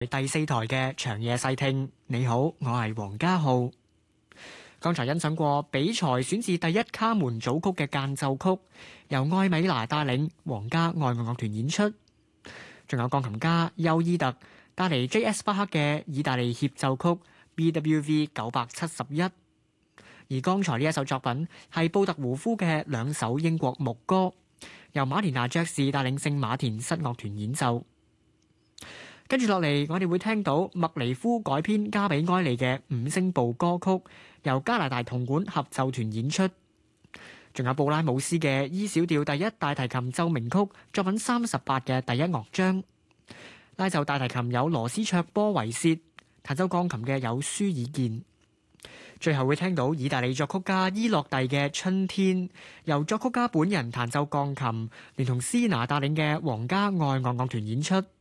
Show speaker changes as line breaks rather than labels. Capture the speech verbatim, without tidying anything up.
第四台嘅長夜細聽。你好，我係黃家浩。剛才欣賞過比賽選自第一卡門組曲嘅間奏曲，由艾米娜帶領皇家愛樂樂團演出。仲有鋼琴家休伊特帶嚟 J S 巴克嘅意大利協奏曲 B W V 九百七十一。而剛才呢一首作品係布特胡夫嘅兩首英國牧歌，由馬田娜爵士帶領聖馬田室樂團演奏。跟住落嚟，我哋會聽到麥尼夫改編加比埃利嘅五聲部歌曲，由加拿大銅管合奏團演出。仲有布拉姆斯嘅 E 小調第一大提琴奏鳴曲作品三十八嘅第一樂章。拉奏大提琴有羅斯卓波維切，彈奏鋼琴嘅有舒爾健。最後會聽到意大利作曲家伊洛蒂嘅《春天》，由作曲家本人彈奏鋼琴，連同斯拿帶領嘅皇家愛樂樂團演出。